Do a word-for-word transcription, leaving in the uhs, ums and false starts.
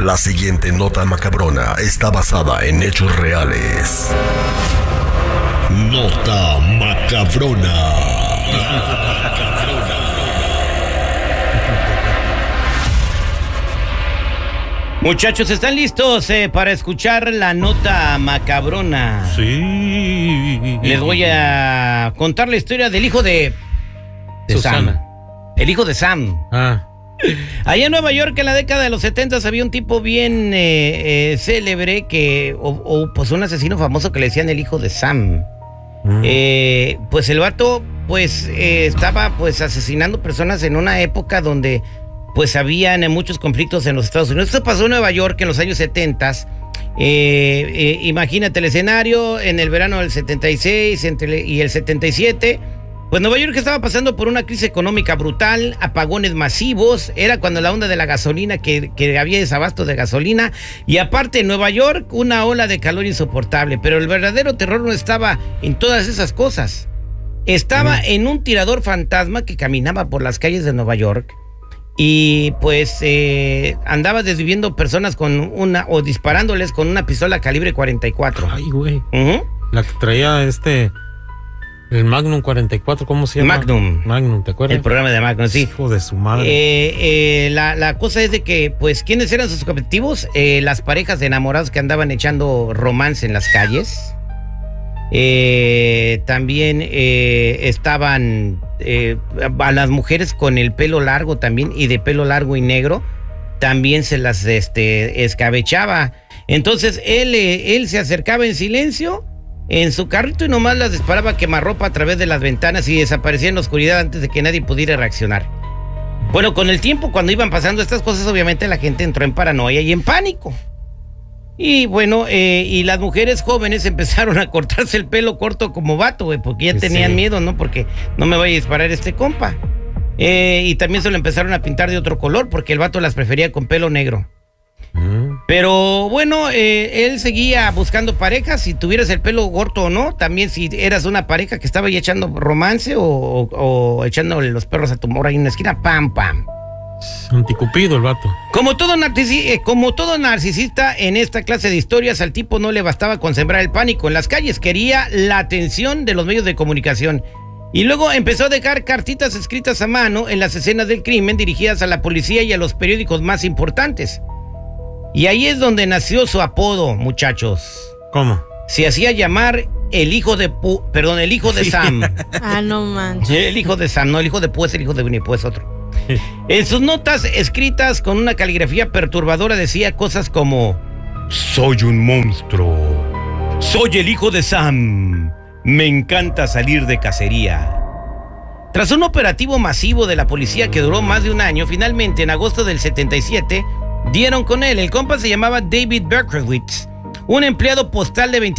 La siguiente nota macabrona está basada en hechos reales. Nota macabrona. Muchachos, ¿están listos eh, para escuchar la nota macabrona? Sí. Les voy a contar la historia del hijo de, de Sam. El hijo de Sam. Ah. Allá en Nueva York, en la década de los setentas, había un tipo bien eh, eh, célebre que, o, o pues un asesino famoso que le decían el hijo de Sam. Mm. Eh, pues el vato, pues eh, estaba pues asesinando personas en una época donde pues habían muchos conflictos en los Estados Unidos. Esto pasó en Nueva York en los años setentas. Eh, eh, imagínate el escenario en el verano del setenta y seis entre, y el setenta y siete. Pues Nueva York estaba pasando por una crisis económica brutal, apagones masivos, era cuando la onda de la gasolina, que, que había desabasto de gasolina, y aparte en Nueva York una ola de calor insoportable, pero el verdadero terror no estaba en todas esas cosas, estaba mm. en un tirador fantasma que caminaba por las calles de Nueva York, y pues eh, andaba desviviendo personas con una, o disparándoles con una pistola calibre cuarenta y cuatro. Ay, güey. Uh-huh. La que traía este... El Magnum cuarenta y cuatro, ¿cómo se llama? Magnum. Magnum, ¿te acuerdas? El programa de Magnum, sí. Hijo de su madre. Eh, eh, la, la cosa es de que, pues, ¿quiénes eran sus objetivos? Eh, las parejas de enamorados que andaban echando romance en las calles. Eh, también eh, estaban eh, a las mujeres con el pelo largo también, y de pelo largo y negro, también se las este, escabechaba. Entonces, él, eh, él se acercaba en silencio en su carrito y nomás las disparaba quemarropa a través de las ventanas y desaparecía en la oscuridad antes de que nadie pudiera reaccionar. Bueno, con el tiempo, cuando iban pasando estas cosas, obviamente la gente entró en paranoia y en pánico. Y bueno, eh, y las mujeres jóvenes empezaron a cortarse el pelo corto como vato, güey, porque ya tenían sí. miedo, ¿no? Porque no me vaya a disparar este compa. Eh, y también se lo empezaron a pintar de otro color, porque el vato las prefería con pelo negro. Pero bueno, eh, él seguía buscando parejas, si tuvieras el pelo corto o no, también si eras una pareja que estaba ahí echando romance o, o, o echándole los perros a tu morra ahí en la esquina, pam, pam. Anticupido el vato. Como todo, narcisi eh, como todo narcisista en esta clase de historias, al tipo no le bastaba con sembrar el pánico en las calles, quería la atención de los medios de comunicación. Y luego empezó a dejar cartitas escritas a mano en las escenas del crimen dirigidas a la policía y a los periódicos más importantes. Y ahí es donde nació su apodo, muchachos. ¿Cómo? Se hacía llamar el hijo de Pu... Perdón, el hijo de Sam. Ah, no manches. El hijo de Sam, no, el hijo de Pu es el hijo de Winnie Pooh, es otro. En sus notas escritas con una caligrafía perturbadora decía cosas como: soy un monstruo. Soy el hijo de Sam. Me encanta salir de cacería. Tras un operativo masivo de la policía que duró más de un año, finalmente en agosto del setenta y siete... dieron con él. El compa se llamaba David Berkowitz, un empleado postal de veinte